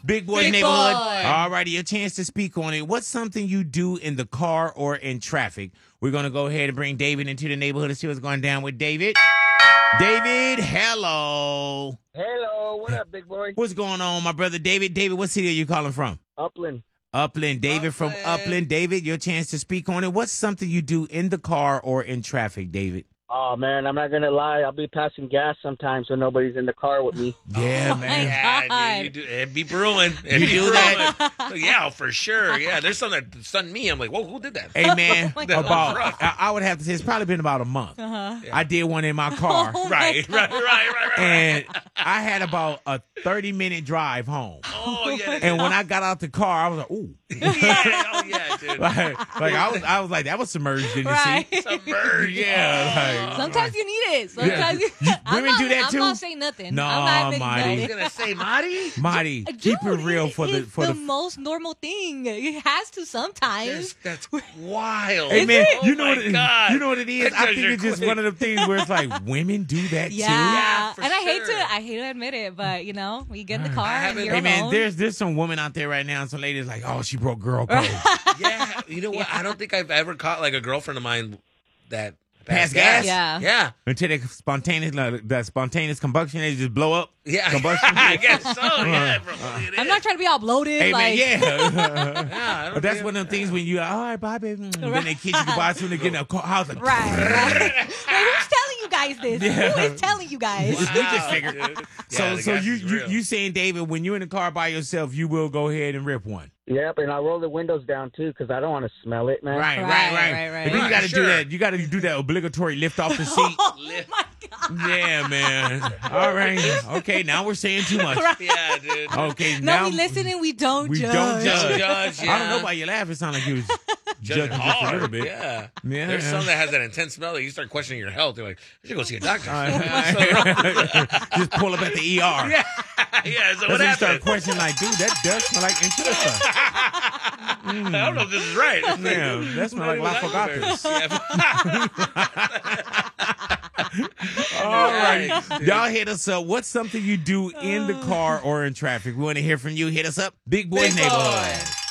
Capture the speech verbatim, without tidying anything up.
Big Boy's Big Neighborhood. Boy. All righty, your chance to speak on it. What's something you do in the car or in traffic? We're going to go ahead and bring David into the neighborhood and see what's going down with David. David, hello. Hello, what up, big boy? What's going on, my brother David? David, what city are you calling from? Upland. Upland. David from Upland. Upland. David, your chance to speak on it. What's something you do in the car or in traffic, David? Oh man, I'm not gonna lie. I'll be passing gas sometimes when nobody's in the car with me. Yeah, Oh, my man. God. Yeah, dude, you do, it'd be brewing. It'd You be do brewing. that? Yeah, for sure. Yeah, there's something that stunned me. I'm like, whoa, who did that? Hey, man, Oh, my God. about, Rough. I, I would have to say it's probably been about a month. Uh-huh. I did one in my car, Oh, my Right, right, right, right, right, right. and I had about a thirty-minute drive home. Oh, yeah. And when I got out the car, I was like, ooh. yeah, oh, yeah, dude. like, like I was I was like, that was submerged in the Right. seat. Submerged. Yeah, like, Sometimes you need it. Sometimes you, You- I'm women not, do that I'm too? not saying nothing. No, I'm not admitting Marty. I was nothing. going to say, Marty? Marty, Dude, keep it real for the it's for the, the. most normal thing. It has to sometimes. That's, that's wild. Hey man, Oh, you know my what it, God. you know what it is. That I does think your it's just quick. one of the things where it's like women do that Yeah, too. Yeah, for and I hate sure. to, I hate to admit it, but you know, when you get in the car and haven't- you're Hey man, alone. there's there's some women out there right now, and some ladies like, oh, she broke girl code. Yeah, you know what? I don't think I've ever caught like a girlfriend of mine that Pass passed gas? Yeah. Yeah. Until the spontaneous, like, the spontaneous combustion, they just blow up. Yeah. Combustion. I guess so. Yeah. probably it I'm is. not trying to be all bloated. Hey like, man, yeah. Yeah, I don't But that's think- one of them things when you like, all right, bye, baby. And then they kiss you goodbye soon they get in the car. House like, Right, right. Wait, who's telling you guys this? Yeah. Who is telling you guys? We just figured. dude. So, Yeah, the so gas you, is you real. you saying, David, when you're in the car by yourself, you will go ahead and rip one. Yep, and I roll the windows down too because I don't want to smell it, man. Right, right, Right, right. right, right. But then you Right, got to sure. do that. You got to do that obligatory lift off the seat. Oh Lift. my God. Yeah, man. All right. Okay, now we're saying too much. Yeah, dude. Okay, No, now we listen and we don't we judge. don't judge. Don't judge. Yeah. I don't know why you laugh. It sounded like you was Judging judging just a hard. little bit. Yeah. Yeah. There's some that has that intense smell that you start questioning your health. You're like, I should go see a doctor. All right. Just pull up at the E R. yeah. Yeah. That's So what when you start happened? questioning, like, dude, that does smell like enchilada. I don't know if this is right. Yeah, that smells like lafogatos. Yeah. All right. Nice, Y'all hit us up. What's something you do in the car or in traffic? We want to hear from you. Hit us up. Big Boys Big Boy. Neighborhood.